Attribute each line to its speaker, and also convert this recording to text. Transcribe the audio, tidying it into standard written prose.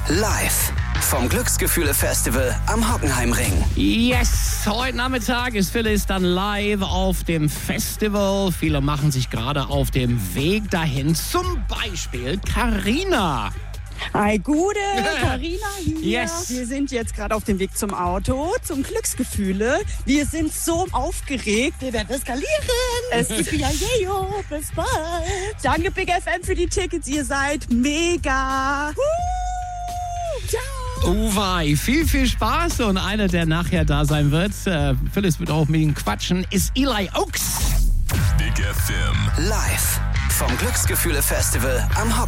Speaker 1: Live vom Glücksgefühle-Festival am Hockenheimring.
Speaker 2: Yes, heute Nachmittag ist Phyllis dann live auf dem Festival. Viele machen sich gerade auf dem Weg dahin. Zum Beispiel Carina.
Speaker 3: Hi, Gude, Carina hier.
Speaker 2: Yes.
Speaker 3: Wir sind jetzt gerade auf dem Weg zum Auto, zum Glücksgefühle. Wir sind so aufgeregt, wir werden eskalieren. Es gibt ja Jejo, bis bald. Danke Big FM für die Tickets, ihr seid mega. Ciao.
Speaker 2: Uwei, viel Spaß. Und einer, der nachher da sein wird, Phyllis wird auch mit ihm quatschen, ist Eli Oaks.
Speaker 4: Big FM.
Speaker 1: Live vom Glücksgefühle-Festival am Hockenheimring.